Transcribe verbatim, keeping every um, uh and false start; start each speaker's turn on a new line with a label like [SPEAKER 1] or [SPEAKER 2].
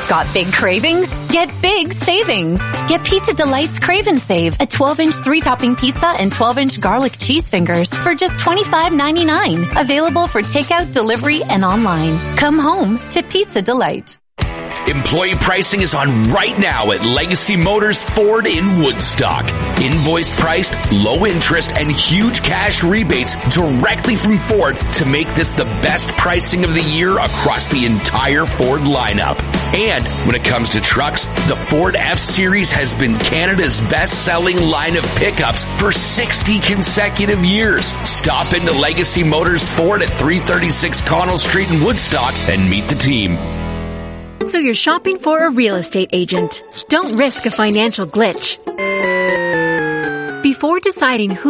[SPEAKER 1] Got big cravings? Get big savings. Get Pizza Delight's Crave and Save, a twelve-inch three-topping pizza and twelve-inch garlic cheese fingers for just twenty-five ninety-nine. Available for takeout, delivery, and online. Come home to Pizza Delight.
[SPEAKER 2] Employee pricing is on right now at Legacy Motors Ford in Woodstock. Invoice priced, low interest, and huge cash rebates directly from Ford to make this the best pricing of the year across the entire Ford lineup. And when it comes to trucks, the Ford F-Series has been Canada's best-selling line of pickups for sixty consecutive years. Stop into Legacy Motors Ford at three thirty-six Connell Street in Woodstock and meet the team.
[SPEAKER 3] So you're shopping for a real estate agent. Don't risk a financial glitch. Before deciding who